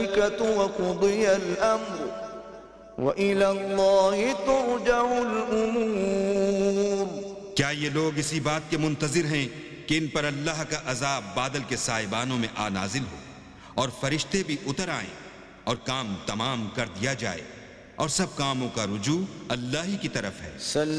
वक़ुदिय अल-अम्र व इला अल्लाहि तुरजउल उमूर। क्या ये लोग इसी बात के मुंतजिर हैं कि इन पर अल्लाह का अजाब बादल के साइबानों में आ नाजिल हो और फरिश्ते भी उतर आएं और काम तमाम कर दिया जाए और सब कामों का रुजू अल्लाह ही की तरफ है।